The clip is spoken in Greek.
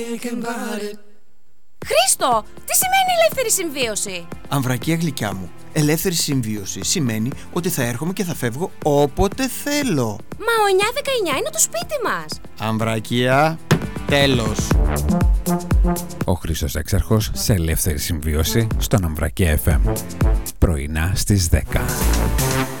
Χρήστο, τι σημαίνει ελεύθερη συμβίωση? Αμβρακία γλυκιά μου, ελεύθερη συμβίωση σημαίνει ότι θα έρχομαι και θα φεύγω όποτε θέλω. Μα ο 919 είναι το σπίτι μας. Αμβρακία, τέλος. Ο Χρήστος Έξαρχος σε ελεύθερη συμβίωση στον Αμβρακία FM. Πρωινά στις 10.